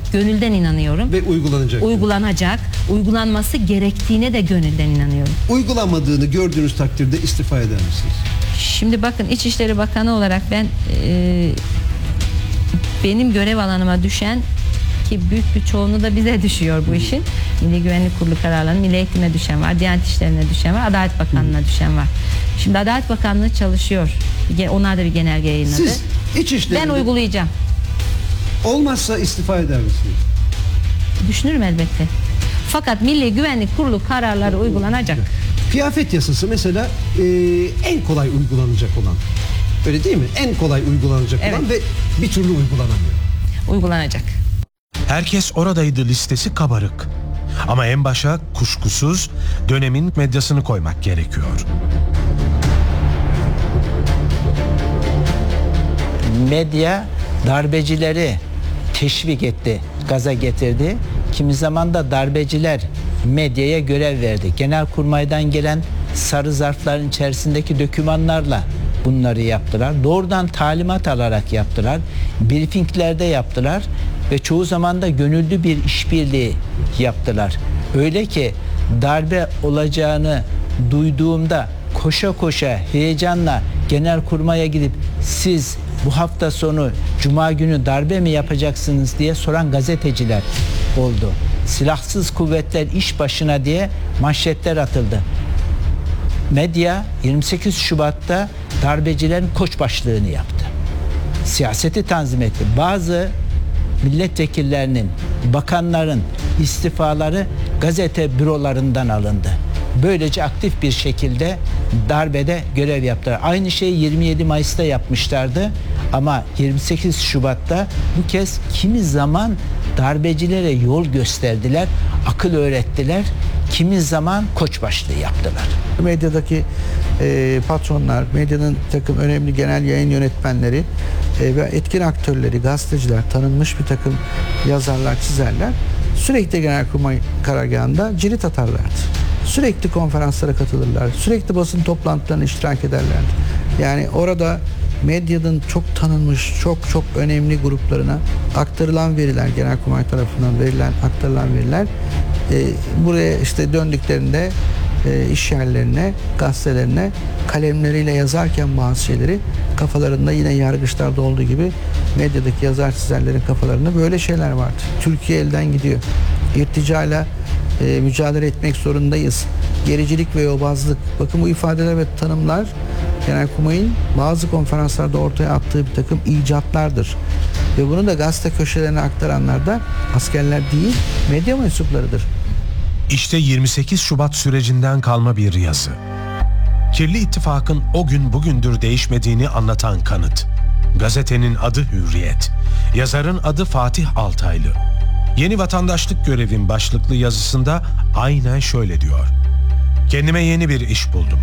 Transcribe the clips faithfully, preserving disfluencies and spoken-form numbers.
Gönülden inanıyorum. Ve uygulanacak. Uygulanacak. Uygulanması gerektiğine de gönülden inanıyorum. Uygulanmadığını gördüğünüz takdirde istifa eder misiniz? Şimdi bakın, İçişleri Bakanı olarak ben e, benim görev alanıma düşen, ki büyük bir çoğunluğu da bize düşüyor bu işin. Milli Güvenlik Kurulu kararlarının Milli Eğitim'e düşen var, Diyanet İşleri'ne düşen var, Adalet Bakanlığı'na düşen var. Şimdi Adalet Bakanlığı çalışıyor. Onlar da bir genelge yayınladı. Siz İçişleri'nde... Ben uygulayacağım. Olmazsa istifa eder misiniz? Düşünürüm elbette. Fakat Milli Güvenlik Kurulu kararları uygulanacak. Kıyafet yasası mesela e, en kolay uygulanacak olan. Öyle değil mi? En kolay uygulanacak Evet. olan ve bir türlü uygulanamıyor. Uygulanacak. Herkes oradaydı listesi kabarık. Ama en başa kuşkusuz dönemin medyasını koymak gerekiyor. Medya darbecileri teşvik etti, gaza getirdi. Kimi zaman da darbeciler medyaya görev verdi. Genelkurmay'dan gelen sarı zarfların içerisindeki dokümanlarla bunları yaptılar. Doğrudan talimat alarak yaptılar. Briefinglerde yaptılar ve çoğu zaman da gönüllü bir işbirliği yaptılar. Öyle ki darbe olacağını duyduğumda koşa koşa heyecanla Genelkurmay'a gidip siz bu hafta sonu Cuma günü darbe mi yapacaksınız diye soran gazeteciler oldu. Silahsız kuvvetler iş başına diye manşetler atıldı. Medya yirmi sekiz Şubat'ta darbecilerin koçbaşlığını yaptı. Siyaseti tanzim etti. Bazı milletvekillerinin, bakanların istifaları gazete bürolarından alındı. Böylece aktif bir şekilde darbede görev yaptılar. Aynı şeyi yirmi yedi Mayıs'ta yapmışlardı ama yirmi sekiz Şubat'ta bu kez kimi zaman darbecilere yol gösterdiler, akıl öğrettiler, kimi zaman koçbaşlığı yaptılar. Medyadaki e, patronlar, medyanın takım önemli genel yayın yönetmenleri e, ve etkin aktörleri, gazeteciler, tanınmış bir takım yazarlar, çizerler sürekli Genelkurmay karargahında cirit atarlardı. Sürekli konferanslara katılırlar, sürekli basın toplantılarına iştirak ederlerdi. Yani orada medyanın çok tanınmış, çok çok önemli gruplarına aktarılan veriler, Genelkurmay tarafından verilen, aktarılan veriler e, buraya işte döndüklerinde e, iş yerlerine, gazetelerine kalemleriyle yazarken bazı şeyleri kafalarında yine yargıçlarda olduğu gibi medyadaki yazar çizerlerin kafalarında böyle şeyler vardı. Türkiye elden gidiyor. İrticayla e, mücadele etmek zorundayız. Gericilik ve yobazlık. Bakın bu ifadeler ve tanımlar Genelkurmay'ın bazı konferanslarda ortaya attığı bir takım icatlardır. Ve bunu da gazete köşelerine aktaranlar da askerler değil, medya mensuplarıdır. İşte yirmi sekiz Şubat sürecinden kalma bir yazı. Kirli ittifakın o gün bugündür değişmediğini anlatan kanıt. Gazetenin adı Hürriyet. Yazarın adı Fatih Altaylı. Yeni vatandaşlık görevim başlıklı yazısında aynen şöyle diyor. Kendime yeni bir iş buldum.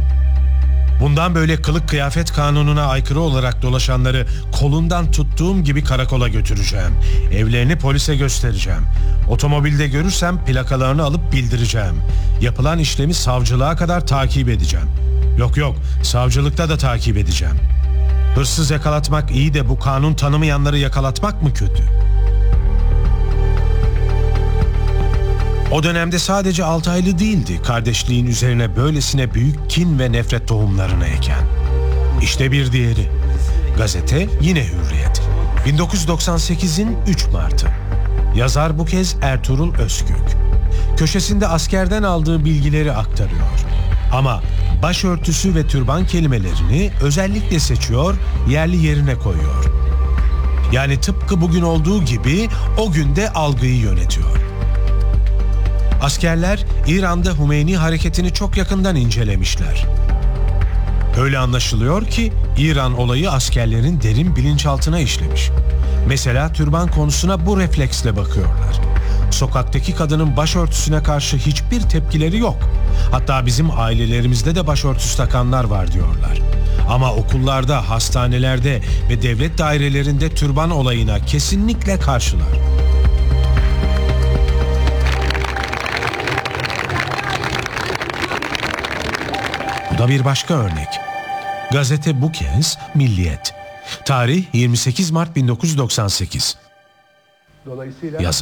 Bundan böyle kılık kıyafet kanununa aykırı olarak dolaşanları kolundan tuttuğum gibi karakola götüreceğim. Evlerini polise göstereceğim. Otomobilde görürsem plakalarını alıp bildireceğim. Yapılan işlemi savcılığa kadar takip edeceğim. Yok yok, savcılıkta da takip edeceğim. Hırsız yakalatmak iyi de bu kanun tanımayanları yakalatmak mı kötü? O dönemde sadece Altaylı değildi kardeşliğin üzerine böylesine büyük kin ve nefret tohumlarını eken. İşte bir diğeri. Gazete yine Hürriyet. bin dokuz yüz doksan sekizin üç Mart'ı. Yazar bu kez Ertuğrul Özkök. Köşesinde askerden aldığı bilgileri aktarıyor. Ama başörtüsü ve türban kelimelerini özellikle seçiyor, yerli yerine koyuyor. Yani tıpkı bugün olduğu gibi o günde algıyı yönetiyor. Askerler İran'da Hümeyni hareketini çok yakından incelemişler. Öyle anlaşılıyor ki İran olayı askerlerin derin bilinçaltına işlemiş. Mesela türban konusuna bu refleksle bakıyorlar. Sokaktaki kadının başörtüsüne karşı hiçbir tepkileri yok. Hatta bizim ailelerimizde de başörtüsü takanlar var diyorlar. Ama okullarda, hastanelerde ve devlet dairelerinde türban olayına kesinlikle karşılar. Bu da bir başka örnek. Gazete bu kez Milliyet. Tarih yirmi sekiz Mart bin dokuz yüz doksan sekiz. Dolayısıyla Yazar